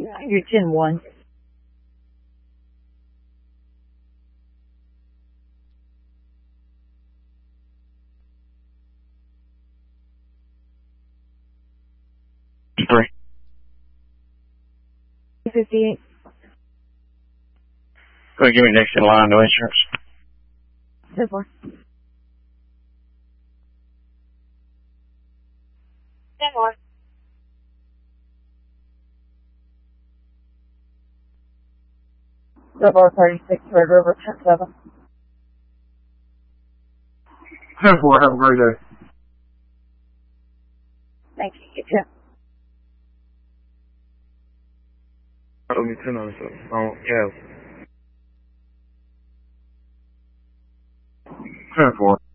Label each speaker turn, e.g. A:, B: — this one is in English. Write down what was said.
A: You're 10-1.
B: Three.
A: 58.
B: Go ahead, give me next in line, no insurance.
A: 10-4. 10-4. Double 36, Red River, 10-7.
B: 10-4, have a great day.
A: Thank you, you too.
B: Let me 10 on something. Oh, yeah. 10-4.